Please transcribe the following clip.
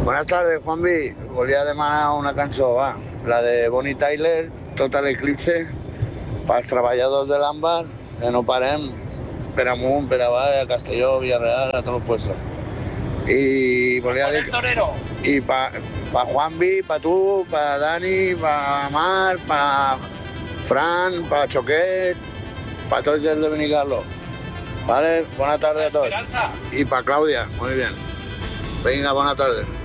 Buenas tardes, Juanvi. Volia demanar una cançó, va. La de Bonnie Tyler, Total Eclipse, pels treballadors de l'Àmbar, que no parem, per amunt, per avall, a Castelló, Villarreal, a tots els puestos. Y volia dir... Y pa Juanvi, pa tu, pa Dani, pa Mar, pa Fran, pa Choquet, pa tots els de Benicarlo. Vale, buena tarde a todos. Y pa Claudia, muy bien. Venga, buena tarde.